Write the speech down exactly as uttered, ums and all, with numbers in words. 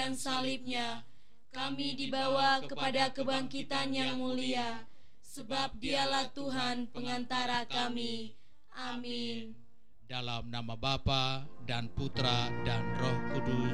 dan salibnya, kami dibawa kepada kebangkitan yang mulia, sebab Dialah Tuhan pengantara kami. Amin. Dalam nama Bapa dan Putra dan Roh Kudus.